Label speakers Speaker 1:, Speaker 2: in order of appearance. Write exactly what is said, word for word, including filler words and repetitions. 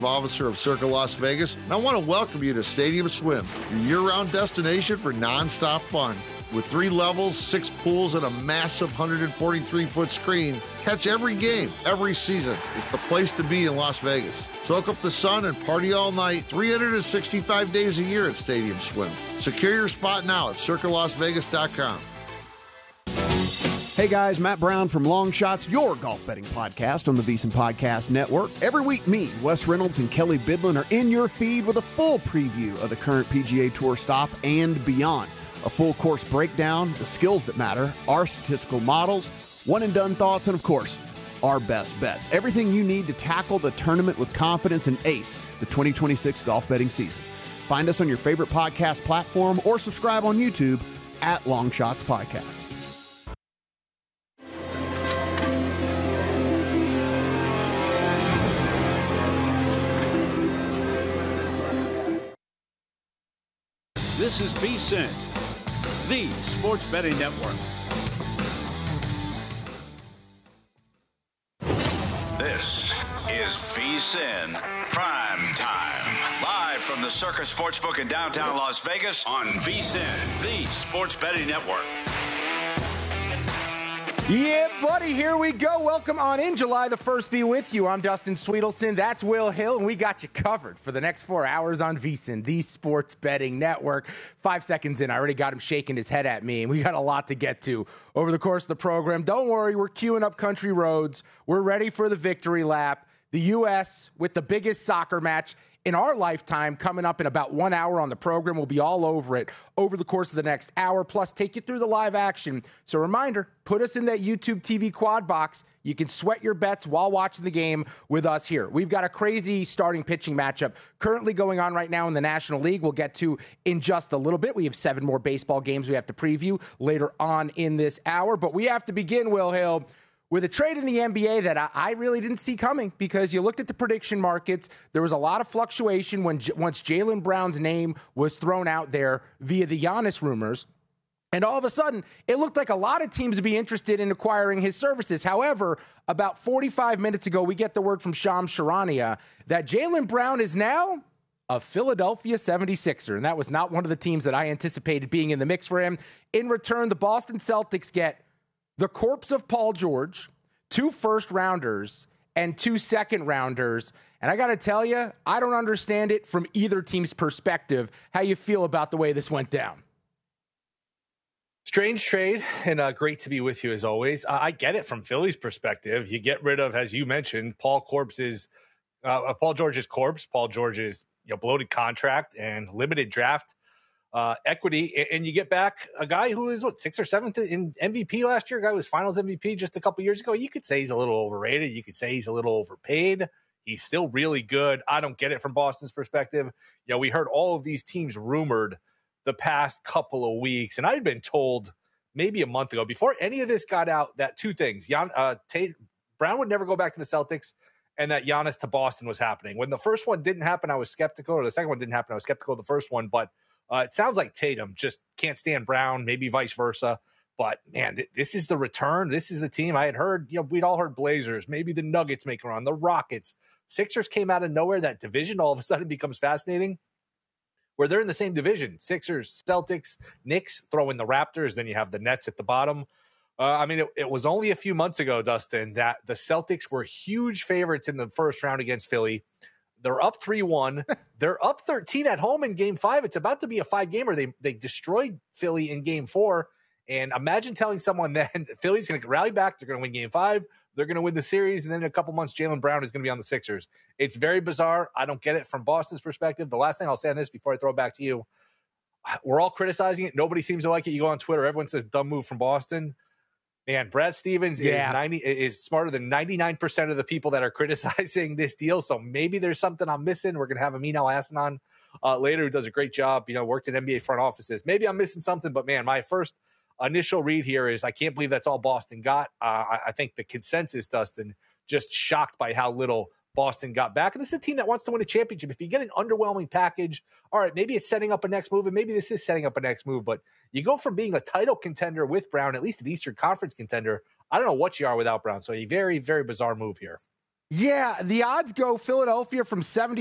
Speaker 1: Officer of Circa Las Vegas, and I want to welcome you to Stadium Swim, your year-round destination for non-stop fun. With three levels, six pools, and a massive one hundred forty-three foot screen, catch every game, every season. It's the place to be in Las Vegas. Soak up the sun and party all night, three hundred sixty-five days a year at Stadium Swim. Secure your spot now at circa las vegas dot com.
Speaker 2: Hey guys, Matt Brown from Long Shots, your golf betting podcast on the VSiN Podcast Network. Every week, me, Wes Reynolds, and Kelly Bidlin are in your feed with a full preview of the current P G A Tour stop and beyond. A full course breakdown, the skills that matter, our statistical models, one-and-done thoughts, and of course, our best bets. Everything you need to tackle the tournament with confidence and ace the twenty twenty-six golf betting season. Find us on your favorite podcast platform or subscribe on YouTube at Long Shots Podcast.
Speaker 3: This is VSiN, the Sports Betting Network.
Speaker 4: This is VSiN Prime Time. Live from the Circa Sportsbook in downtown Las Vegas on VSiN, the Sports Betting Network.
Speaker 5: Yeah, buddy, here we go. Welcome on in. July the first be with you. I'm Dustin Sweetelson. That's Will Hill, and we got you covered for the next four hours on VSiN, the Sports Betting Network. Five seconds in, I already got him shaking his head at me, and we got a lot to get to over the course of the program. Don't worry, we're queuing up country roads. We're ready for the victory lap. The U S with the biggest soccer match in our lifetime coming up in about one hour on the program. We'll be all over it over the course of the next hour, plus take you through the live action. So reminder, put us in that YouTube T V quad box. You can sweat your bets while watching the game with us here. We've got a crazy starting pitching matchup currently going on right now in the National League. We'll get to in just a little bit. We have seven more baseball games we have to preview later on in this hour. But we have to begin, Will Hill, with a trade in the N B A that I, I really didn't see coming, because you looked at the prediction markets. There was a lot of fluctuation when once Jaylen Brown's name was thrown out there via the Giannis rumors. And all of a sudden, it looked like a lot of teams would be interested in acquiring his services. However, about forty-five minutes ago, we get the word from Shams Charania that Jaylen Brown is now a Philadelphia seventy-sixer. And that was not one of the teams that I anticipated being in the mix for him. In return, the Boston Celtics get the corpse of Paul George, two first-rounders, and two second-rounders. And I got to tell you, I don't understand it from either team's perspective, how you feel about the way this went down.
Speaker 6: Strange trade, and uh, great to be with you as always. Uh, I get it from Philly's perspective. You get rid of, as you mentioned, Paul Corpse's, uh, Paul George's corpse, Paul George's you know, bloated contract and limited draft Uh, equity, and you get back a guy who is, what, sixth or seventh in M V P last year, a guy who was finals M V P just a couple years ago. You could say he's a little overrated. You could say he's a little overpaid. He's still really good. I don't get it from Boston's perspective. You know, we heard all of these teams rumored the past couple of weeks, and I'd been told maybe a month ago, before any of this got out, that two things, Jan, uh, Tate, Brown would never go back to the Celtics, and that Giannis to Boston was happening. When the first one didn't happen, I was skeptical, or the second one didn't happen, I was skeptical of the first one, but Uh, it sounds like Tatum just can't stand Brown, maybe vice versa. But, man, th- this is the return. This is the team. I had heard, you know, we'd all heard Blazers, maybe the Nuggets make a run, the Rockets. Sixers came out of nowhere. That division all of a sudden becomes fascinating, where they're in the same division. Sixers, Celtics, Knicks, throw in the Raptors. Then you have the Nets at the bottom. Uh, I mean, it, it was only a few months ago, Dustin, that the Celtics were huge favorites in the first round against Philly. They're up three one. They're up thirteen at home in game five. It's about to be a five-gamer. They they destroyed Philly in game four. And imagine telling someone then Philly's going to rally back. They're going to win game five. They're going to win the series. And then in a couple months, Jaylen Brown is going to be on the Sixers. It's very bizarre. I don't get it from Boston's perspective. The last thing I'll say on this before I throw it back to you, we're all criticizing it. Nobody seems to like it. You go on Twitter, everyone says dumb move from Boston. Man, Brad Stevens yeah. is ninety is smarter than ninety-nine percent of the people that are criticizing this deal. So maybe there's something I'm missing. We're going to have Amin Al-Hassan on uh, later, who does a great job, you know, worked in N B A front offices. Maybe I'm missing something, but man, my first initial read here is I can't believe that's all Boston got. Uh, I, I think the consensus, Dustin, just shocked by how little Boston got back. And this is a team that wants to win a championship. If you get an underwhelming package, all right, maybe it's setting up a next move, and maybe this is setting up a next move, but you go from being a title contender with Brown, at least an Eastern Conference contender. I don't know what you are without Brown. So a very, very bizarre move here.
Speaker 5: Yeah, the odds go Philadelphia from seventy